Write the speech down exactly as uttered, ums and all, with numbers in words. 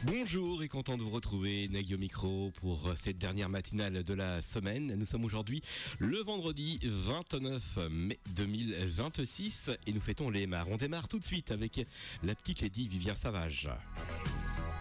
Bonjour et content de vous retrouver, Nagui au micro pour cette dernière matinale de la semaine. Nous sommes aujourd'hui le vendredi vingt-neuf mai deux mille vingt-six et nous fêtons les Mars. On démarre tout de suite avec la petite Lady Vivien Savage.